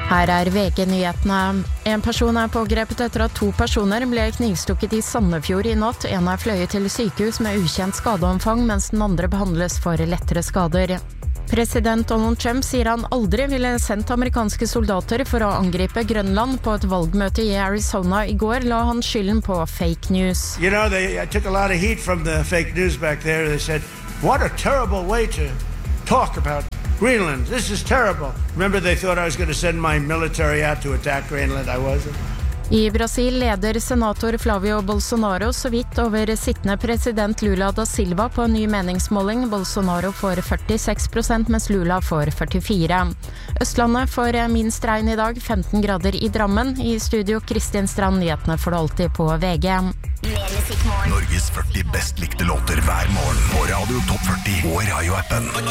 Her VG-nyhetene. En person pågrepet etter at 2 personer ble knivstukket I Sandefjord I natt. En fløyet til sykehus med ukjent skadeomfang, mens den andre behandles for lettere skader. President Donald Trump sier han aldri ville sendt amerikanske soldater for å angripe Grønland. På et valgmøte I Arizona I går la han skylden på fake news. You know, I took a lot of heat from the fake news back there. They said, what a terrible way to talk about Greenland. This is terrible. Remember they thought I was going to send my military out to attack Greenland. I wasn't. I Brasil leder senator Flavio Bolsonaro så vidt over sittende president Lula da Silva på en ny meningsmåling. Bolsonaro får 46%, mens Lula får 44%. Østlandet får minst regn I dag, 15 grader I Drammen. I studio Kristin Strand, nyhetene får du alltid på VG. Norges 40 best likte låter hver morgen på Radio Top 40 og Radio-appen.